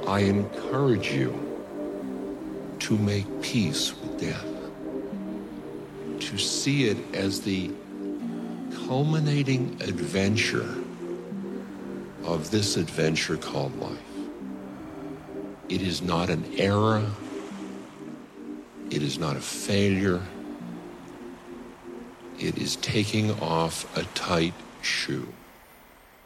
I encourage you to make peace with death, to see it as the culminating adventure of this adventure called life. It is not an era. It is not a failure. It is taking off a tight shoe.